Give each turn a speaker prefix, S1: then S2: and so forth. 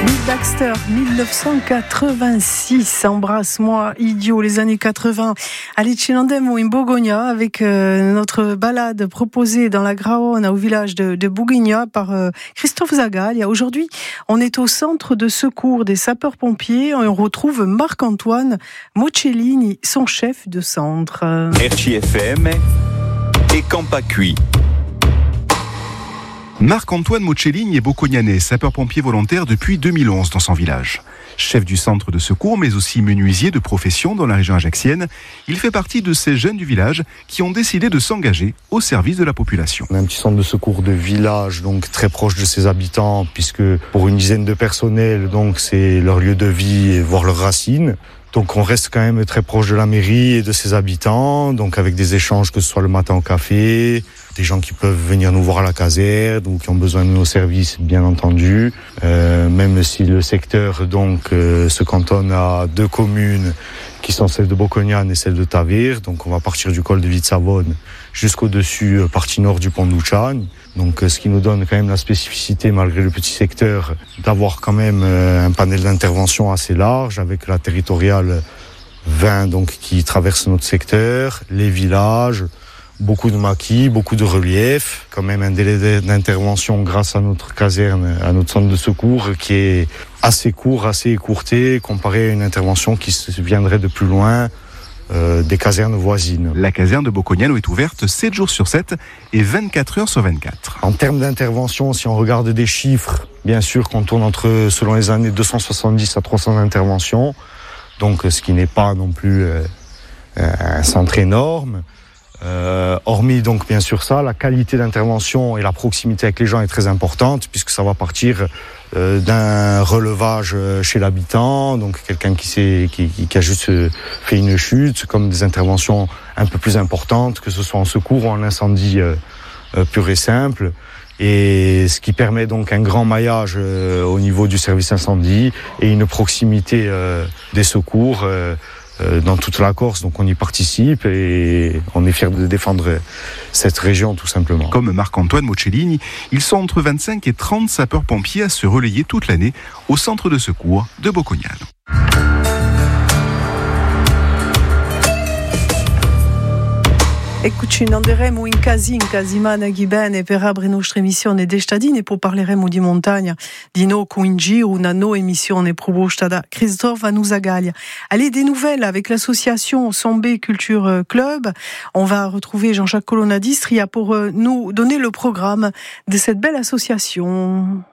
S1: Bill Baxter, 1986, Embrasse-moi, idiot, les années 80. Allez, Cilandem ou in Bourgogne avec notre balade proposée dans la Graonne au village de Bougigna par Christophe Zagaglia. Aujourd'hui, on est au centre de secours des sapeurs-pompiers et on retrouve Marc-Antoine Mocellini, son chef de centre.
S2: RCFM et Campacui. Marc-Antoine Mocellini est bocognanais, sapeur-pompier volontaire depuis 2011 dans son village. Chef du centre de secours, mais aussi menuisier de profession dans la région ajaxienne, il fait partie de ces jeunes du village qui ont décidé de s'engager au service de la population.
S3: On a un petit centre de secours de village, donc très proche de ses habitants, puisque pour une dizaine de personnels, donc c'est leur lieu de vie et voire leurs racines. Donc on reste quand même très proche de la mairie et de ses habitants, donc avec des échanges que ce soit le matin au café, des gens qui peuvent venir nous voir à la caserne, donc qui ont besoin de nos services bien entendu. Même si le secteur donc se cantonne à 2 communes qui sont celle de Bocognane et celle de Tavir, donc on va partir du col de Vitsavone jusqu'au-dessus, partie nord du pont d'Ouchagne. Donc ce qui nous donne quand même la spécificité, malgré le petit secteur, d'avoir quand même un panel d'intervention assez large, avec la territoriale 20 donc, qui traverse notre secteur, les villages, beaucoup de maquis, beaucoup de relief, quand même un délai d'intervention grâce à notre caserne, à notre centre de secours qui est assez court, assez écourté, comparé à une intervention qui viendrait de plus loin, des casernes voisines.
S2: La caserne de Bocognano est ouverte 7 jours sur 7 et 24 heures sur 24.
S3: En termes d'intervention, si on regarde des chiffres, bien sûr qu'on tourne entre, selon les années, 270 à 300 interventions, donc ce qui n'est pas non plus un centre énorme. Hormis donc bien sûr ça, la qualité d'intervention et la proximité avec les gens est très importante, puisque ça va partir d'un relevage chez l'habitant, donc quelqu'un qui a juste fait une chute, comme des interventions un peu plus importantes, que ce soit en secours ou en incendie pur et simple, et ce qui permet donc un grand maillage au niveau du service incendie et une proximité des secours dans toute la Corse, donc on y participe et on est fiers de défendre cette région tout simplement.
S2: Comme Marc-Antoine Mocellini, ils sont entre 25 et 30 sapeurs-pompiers à se relayer toute l'année au centre de secours de Bocognano.
S1: Eccoci, nanderemo in casimana chi bene per aprire nostra emissione d'estadine e poi parleremo di montagna, di no in giro, una no emissione proposta da Christophe Zagaglia. Allez, des nouvelles avec l'association Sambé Culture Club. On va retrouver Jean-Jacques Colonna d'Istria pour nous donner le programme de cette belle association.